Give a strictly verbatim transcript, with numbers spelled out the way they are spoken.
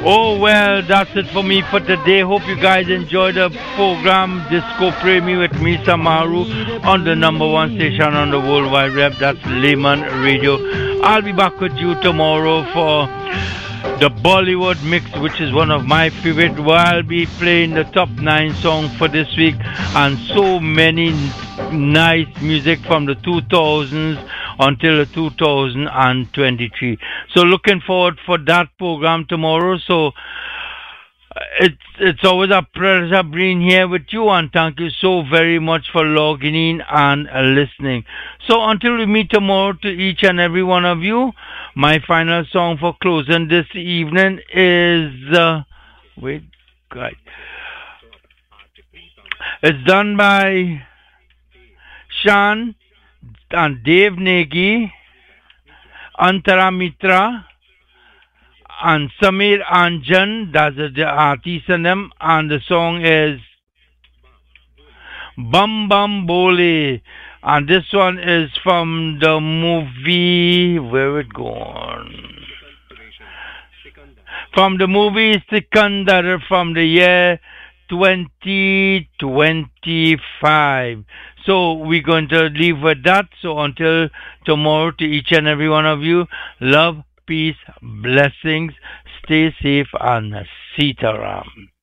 Oh, well, that's it for me for today. Hope you guys enjoyed the program Disco Premi with me, Samaru, on the number one station on the World Wide Web. That's Layman Radio. I'll be back with you tomorrow for the Bollywood mix, which is one of my favorite. Where I'll be playing the top nine songs for this week and so many nice music from the two thousands until the two thousand twenty-three. So looking forward for that program tomorrow. So it's it's always a pleasure being here with you, and thank you so very much for logging in and uh, listening. So until we meet tomorrow, to each and every one of you, my final song for closing this evening is uh, wait, God, it's done by Shan and Dave Negi, Antara Mitra, and Samir Anjan. That's the artist in them, and the song is Bum Bum Bole, and this one is from the movie. Where it gone? From the movie Sikandar from the year twenty twenty-five. So we're going to leave with that. So until tomorrow, to each and every one of you, love, peace, blessings, stay safe, and Sitaram.